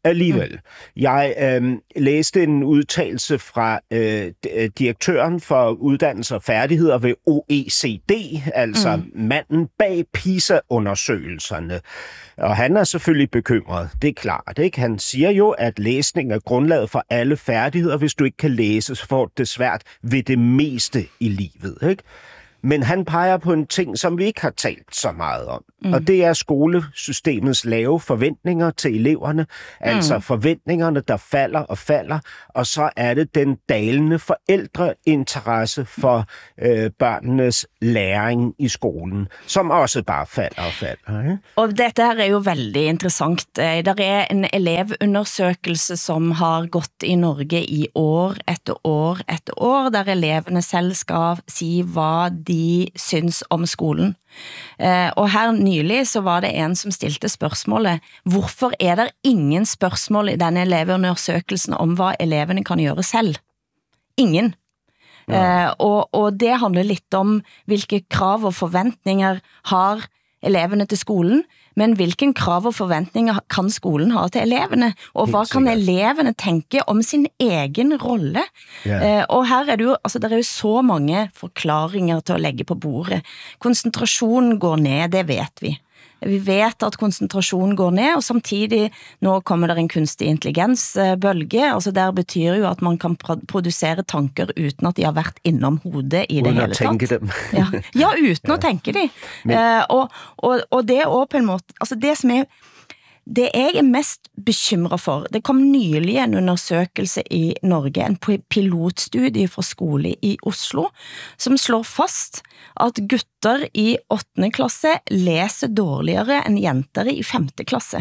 alligevel. Jeg læste en udtalelse fra direktøren for uddannelse og færdigheder ved OECD, altså manden bag PISA-undersøgelserne. Og han er selvfølgelig bekymret, det er klart, ikke? Han siger jo, at læsning er grundlaget for alle færdigheder. Hvis du ikke kan læse, så får du det svært ved det meste i livet, ikke? Men han peger på en ting, som vi ikke har talt så meget om. Og det er skolesystemets lave forventninger til eleverne. Altså forventningerne, der falder og falder. Og så er det den dalende forældreinteresse for børnenes læring i skolen, som også bare falder og falder. Ikke? Og dette her er jo veldig interessant. Der er en elevundersøgelse, som har gått i Norge i år etter år etter år, der eleverne selv skal si hvad de syns om skolen. Og her nylig så var det en som stilte spørgsmålet, hvorfor er der ingen spørgsmål i denne elevundersøgelsen om hvad eleverne kan gøre selv? Ingen. Og det handler lidt om hvilke krav og forventninger har eleverne til skolen, men hvilken krav og forventninger kan skolen ha til eleverne, og hvad kan eleverne tænke om sin egen rolle? Og her er det jo, altså der er jo så mange forklaringer til at lægge på bordet. Koncentrationen går ned, det vet vi. Vi vet at koncentrationen går ned, og samtidig nå kommer der en kunstig intelligensbølge, altså der betyder jo at man kan producere tanker uden at de har været innom hovedet i det hele tatt. Uden at tænke dem. Ja, uden at tænke de. Og det er på en måte, altså det som er, det jeg er mest bekymret for, det kom nylig en undersøgelse i Norge, en pilotstudie fra skole i Oslo, som slår fast at gutter i 8. klasse læser dårligere end jenter i 5. klasse.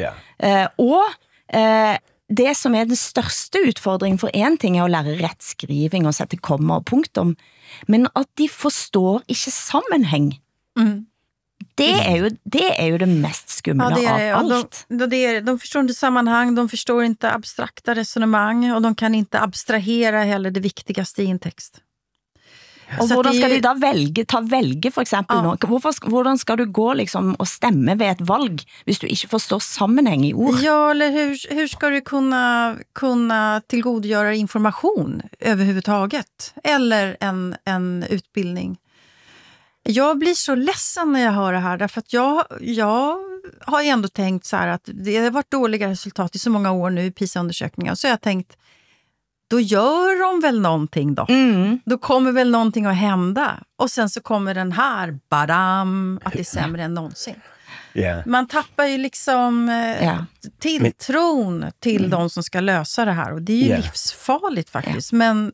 Det som er den største udfordringen for en ting er at lære rettskriving og sætte komma og punktum, men at de forstår ikke sammenhæng. Det är ju det mest skumla av allt. De förstår inte sammanhang, de förstår inte abstrakta resonemang och de kan inte abstrahera heller det viktigaste i en text. Og hvordan skal de da ta velge for eksempel nå? Hvordan skal du gå liksom og stemme ved et valg, hvis du ikke forstår sammenhæng i ord? Ja, eller hur ska du kunna tillgodogöra information överhuvudtaget? Eller en utbildning? Jag blir så ledsen när jag hör det här, därför att jag har ändå tänkt så här att det har varit dåliga resultat i så många år nu i PISA-undersökningar, så jag har tänkt, då gör de väl någonting då. Då kommer väl någonting att hända. Och sen så kommer den här, badam, att det är sämre än någonsin. Man tappar ju liksom tilltron till de som ska lösa det här. Och det är ju livsfarligt faktiskt. Men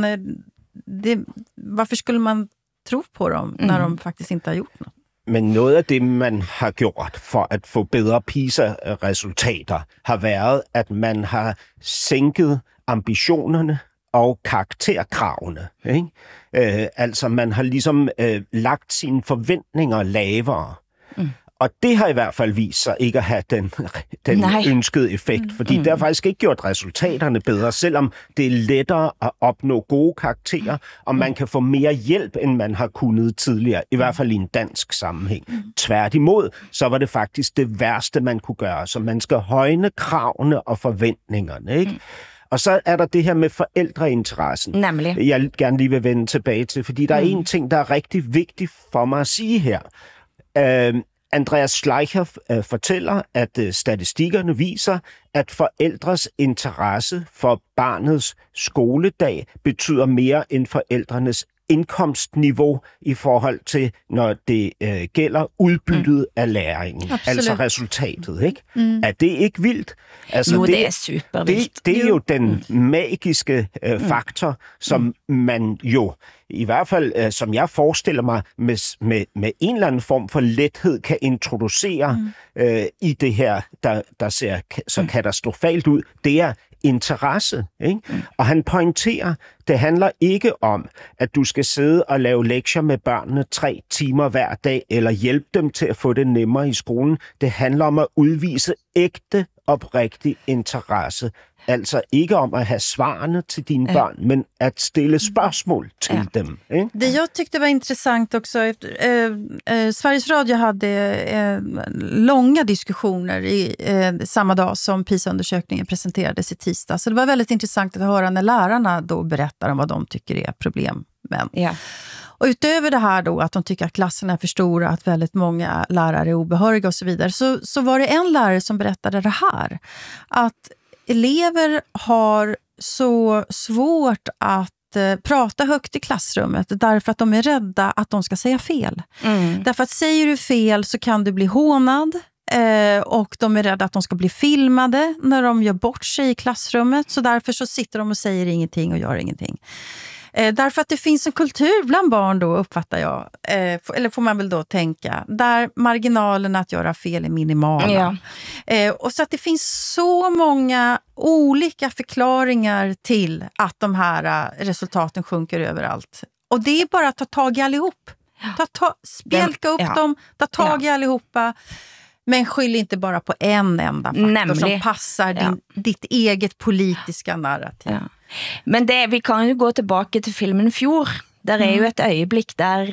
varför skulle man tro på dem, när de faktiskt inte har gjort något? Men noget af det, man har gjort for at få bedre PISA-resultater, har været, at man har sænket ambitionerne og karakterkravene. Ikke? Altså, man har ligesom lagt sine forventninger lavere. Og det har i hvert fald vist sig ikke at have den ønskede effekt, fordi det har faktisk ikke gjort resultaterne bedre, selvom det er lettere at opnå gode karakterer, og man kan få mere hjælp, end man har kunnet tidligere, i hvert fald i en dansk sammenhæng. Tværtimod, så var det faktisk det værste, man kunne gøre, så man skal højne kravene og forventningerne, ikke? Og så er der det her med forældreinteressen. Nemlig. Jeg gerne lige vil vende tilbage til, fordi der er en ting, der er rigtig vigtig for mig at sige her. Andreas Schleicher fortæller, at statistikkerne viser, at forældres interesse for barnets skoledag betyder mere end forældrenes indkomstniveau i forhold til, når det gælder udbyttet af læringen. Absolut. Altså resultatet, ikke? Er det ikke vildt? Altså, jo, det er super vildt. Det er jo den magiske faktor, som man jo, i hvert fald som jeg forestiller mig, med en eller anden form for lethed kan introducere i det her, der ser så katastrofalt ud. Det er interesse, ikke? Og han pointerer, det handler ikke om, at du skal sidde og lave lektier med børnene 3 timer hver dag, eller hjælpe dem til at få det nemmere i skolen. Det handler om at udvise ægte oprigtig interesse. Altså ikke om at have svarene til dine børn, men at stille spørgsmål til dem. Ikke? Det jag tyckte var intressant också, Sveriges Radio hade långa diskussioner samma dag som PISA-undersökningen presenterades i tisdag. Så det var väldigt intressant att höra när lärarna då berättar om vad de tycker är problem. Och utöver det här då att de tycker att klasserna är för stora, att väldigt många lärare är obehöriga och så vidare, så var det en lärare som berättade det här. Att elever har så svårt att prata högt i klassrummet därför att de är rädda att de ska säga fel. Därför att säger du fel så kan du bli hånad. Och de är rädda att de ska bli filmade när de gör bort sig i klassrummet. Så därför så sitter de och säger ingenting och gör ingenting. Därför att det finns en kultur bland barn då, uppfattar jag. Eller får man väl då tänka. Där marginalerna att göra fel är minimala. Och så att det finns så många olika förklaringar till att de här resultaten sjunker överallt. Och det är bara att ta tag i allihop. Spjälka upp dem, ta tag i allihopa. Men skyll inte bara på en enda faktor som passar ditt eget politiska narrativ. Ja. Men vi kan jo gå tilbake til filmen Fjord. Der jo et øyeblikk der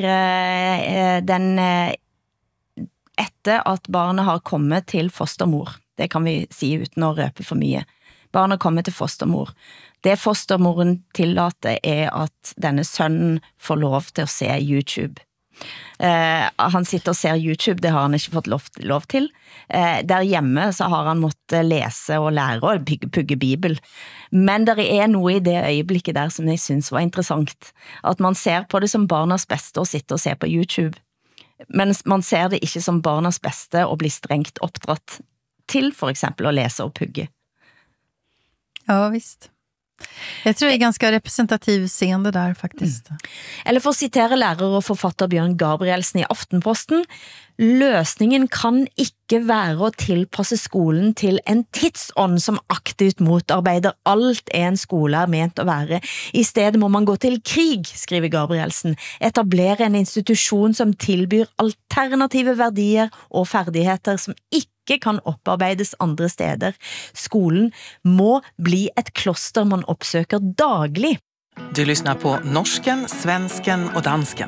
etter at barnet har kommet til fostermor, det kan vi si uten å røpe for mye, barnet kommer til fostermor. Det fostermoren tillater at denne sønnen får lov til å se YouTube. Han sitter og ser YouTube, det har han ikke fått lov til. Der hjemme så har han måttet lese og lære og pugge Bibel. Men det noe i det øyeblikket der som jeg synes var interessant. At man ser på det som barnas beste å sitte og se på YouTube. Men man ser det ikke som barnas beste å bli strengt oppdratt til for eksempel å lese og pugge. Ja, visst. Jeg tror det ganske representativ scen det der, faktisk. Eller for å sitere lærer og forfatter Bjørn Gabrielsen i Aftenposten, løsningen kan ikke være å tilpasse skolen til en tidsånd som aktivt motarbeider alt en skole ment å være. I stedet må man gå til krig, skriver Gabrielsen, etablere en institusjon som tilbyr alternative verdier og ferdigheter som ikke kan opparbeides andre steder. Skolen må bli et kloster man oppsøker daglig. Du lyssnar på Norsken, Svensken och Dansken.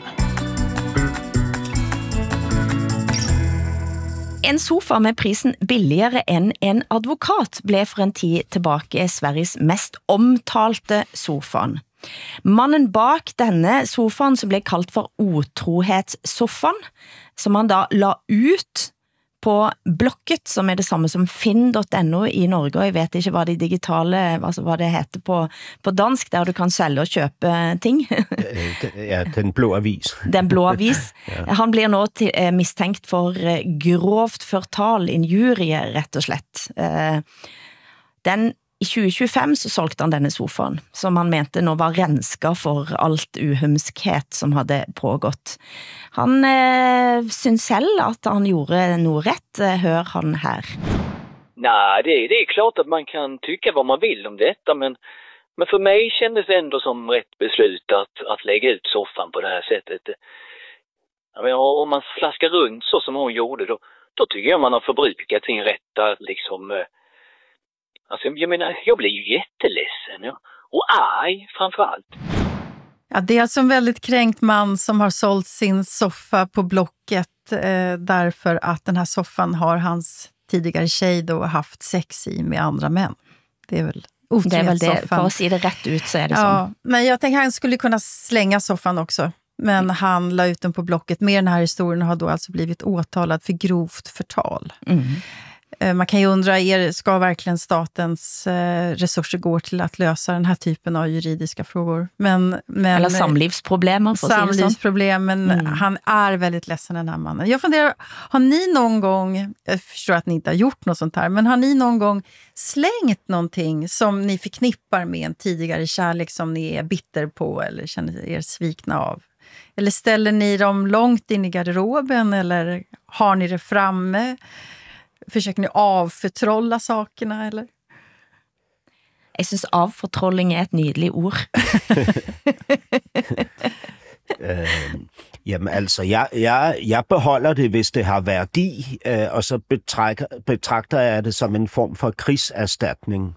En sofa med prisen billigere enn en advokat ble for en tid tilbake Sveriges mest omtalte sofaen. Mannen bak denne sofaen som ble kalt for otrohetssofaen, som han da la ut på Blocket, som det samme som finn.no i Norge, og jeg vet ikke hva de digitale, altså hva det heter på dansk, der du kan selge og kjøpe ting. Den blå avis. Den blå avis. Han blir nå mistenkt for grovt fortal, injurie, rett og slett. I 2025 så solgte han denne sofaen, som han mente nå var renska for alt uhumskhet som hadde pågått. Han synes selv at han gjorde noe rett, hør han her. Nej, det är klart att man kan tycka vad man vill om detta, men för mig kändes det ändå som rätt beslut att lägga ut soffan på det här sättet. Jag menar, om man slaskar runt så som hon gjorde, då tycker jag man har förbrukat sin rätt att liksom... Alltså, jag menar, jag blir ju jätteledsen och arg framförallt. Ja, det är alltså en väldigt kränkt man som har sålt sin soffa på Blocket därför att den här soffan har hans tidigare tjej då haft sex i med andra män. Det är väl det är väl det, för att se det rätt ut så är det så. Men jag tänker han skulle kunna slänga soffan också. Men han la ut den på Blocket. Med den här historien har då alltså blivit åtalad för grovt förtal. Man kan ju undra, ska verkligen statens resurser gå till att lösa den här typen av juridiska frågor? Men eller samlivsproblem. Samlivsproblem, men han är väldigt ledsen, den här mannen. Jag funderar, har ni någon gång, jag förstår att ni inte har gjort något sånt här, men har ni någon gång slängt någonting som ni förknippar med en tidigare kärlek som ni är bitter på eller känner er svikna av? Eller ställer ni dem långt in i garderoben eller har ni det framme? Försöker ni avfortrolla sakerna, eller? Jeg synes avfortrolling et nydelig ord. Jamen altså, jeg beholder det, hvis det har værdi, og så betragter jeg det som en form for krigserstatning.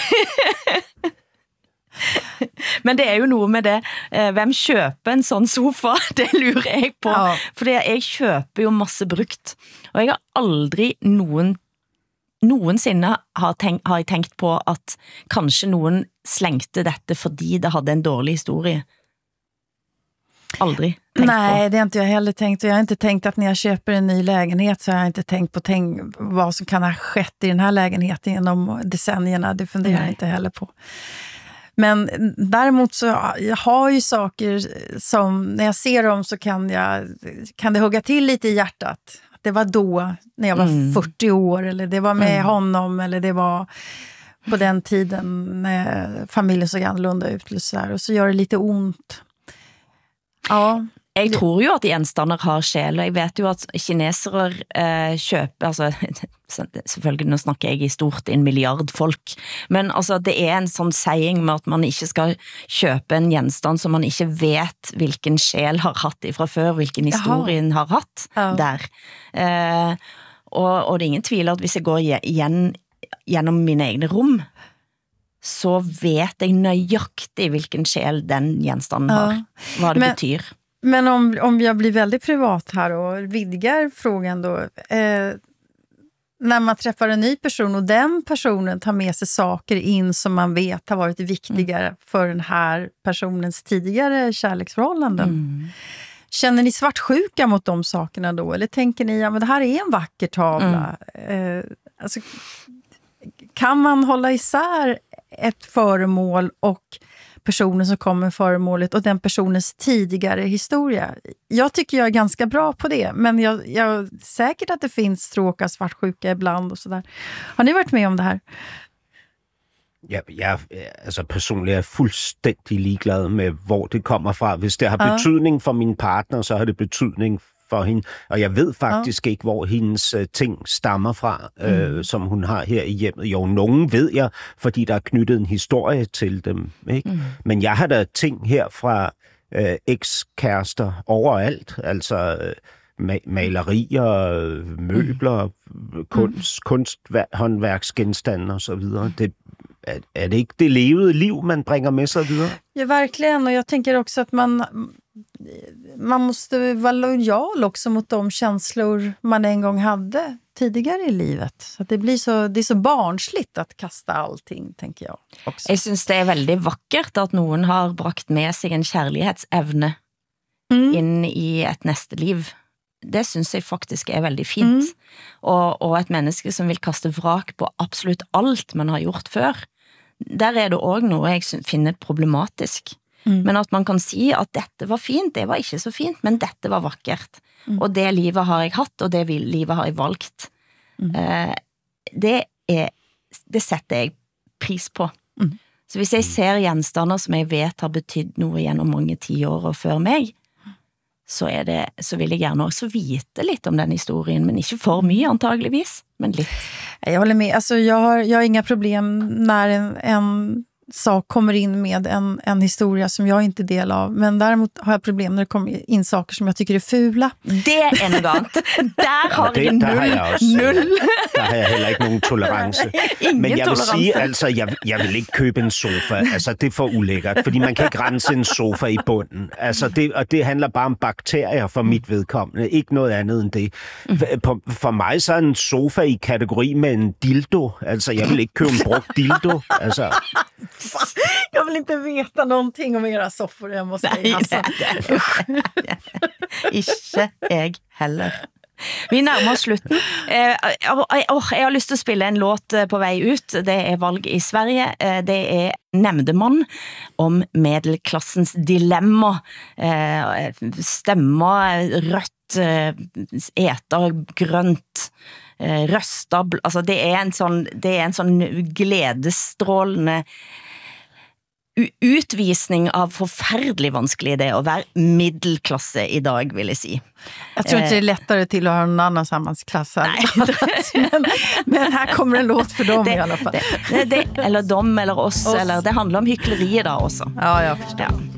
Men det er jo noe med det, hvem kjøper en sånn sofa? Det lurer jeg på. Ja. Fordi jeg kjøper jo masse brukt, og jeg har aldri noensinne har jeg tenkt på at kanskje noen slengte dette fordi det hadde en dårlig historie. Aldrig tänkt Nej, på. Det har inte jag heller tänkt. Och jag har inte tänkt att när jag köper en ny lägenhet så har jag inte tänkt på vad som kan ha skett i den här lägenheten genom decennierna. Det funderar jag inte heller på. Men däremot så jag har ju saker som när jag ser dem så kan det hugga till lite i hjärtat. Det var då när jag var 40 år eller det var med honom eller det var på den tiden när familjen såg annorlunda ut och så gör det lite ont. Ja. Jeg tror jo at gjenstander har sjel, og jeg vet jo at kinesere kjøper, altså selvfølgelig nå snakker jeg i stort 1 milliard folk, men altså det er en sånn saying med at man ikke skal kjøpe en gjenstand som man ikke vet hvilken sjel har hatt ifra før, hvilken historien har hatt der. Og det er ingen tvil at hvis jeg går gjennom mine egne rom, så vet jeg nøyaktig hvilken sjel den gjenstanden har, vad det betyder. Men om jag blir väldigt privat här och vidgar frågan då, när man träffar en ny person och den personen tar med sig saker in som man vet har varit viktigare för den här personens tidigare kärleksförhållanden. Känner ni svartsjuka mot de sakerna då? Eller tänker ni, ja men det här är en vacker tavla. Alltså, kan man hålla isär ett föremål och personen som kommer med föremålet och den personens tidigare historia? Jag tycker jag är ganska bra på det, men jag säkert att det finns stråk av svartsjuka ibland och sådär. Har ni varit med om det här? Jeg altså personligt er fuldstændig ligeglad med, hvor det kommer fra. Hvis det har betydning for min partner, så har det betydning for hende. Og jeg ved faktisk ikke, hvor hendes ting stammer fra, som hun har her i hjemmet. Jo, nogen ved jeg, fordi der er knyttet en historie til dem. Ikke? Men jeg har da ting her fra ekskærester overalt. Altså malerier, møbler, kunsthåndværksgenstande og så videre. Er det ikke det levede liv, man bringer med sig videre? Ja, verkligen. Och jag tänker också att man måste vara lojal också mot de känslor man en gång hade tidigare i livet. Så att det är så barnsligt att kasta allting, tänker jag också. Jeg synes det er veldig vakkert at noen har brakt med sig en kærlighetsevne inn i et næste liv. Det synes jeg faktisk er veldig fint. Og et menneske som vil kaste vrak på absolutt alt man har gjort før, der er det også noe jeg finner problematisk. Men at man kan si at dette var fint, det var ikke så fint, men dette var vakkert. Og det livet har jeg hatt, og det livet har jeg valgt. Det setter jeg pris på. Så hvis jeg ser gjenstander som jeg vet har betydd noe gjennom mange 10 år og før meg, så vil jeg gjerne også vite litt om den historien, men ikke for mye antageligvis, men litt. Jag håller med. Alltså jag har inga problem när en sak kommer in med en historia som jag inte är del av, men däremot har jag problem när det kommer in saker som jag tycker är fula. Det är något annat. Där har jag null. Der har jeg heller ikke nogen tolerance. Men jeg vil sige, altså, jeg vil ikke købe en sofa. Altså, det er for ulækkert, fordi man kan ikke rense en sofa i bunden. Altså, det handler bare om bakterier for mit vedkommende. Ikke noget andet end det. For mig så er en sofa i kategori med en dildo. Altså, jeg vil ikke købe en brugt dildo. Altså... Jag vill inte veta någonting om era soffor, jag måste säga. Ikke jeg heller. Vi nærmer oss slutten. Jeg har lyst til å spille en låt på vei ut. Det er valg i Sverige. Det er Nämndeman om medelklassens dilemma. Stemmer rødt, eter grønt, røster. Altså det er en sånn gledesstrålende utvisning av forferdelig vanskelig det å være middelklasse i dag, vil jeg si. Jag tror inte det är lättare till att ha någon annan samhällsklass. Men här kommer en låt för dem i alla fall. Eller dem eller oss. Eller det handler om hyckleri da også. Ja, jag förstår. Ja.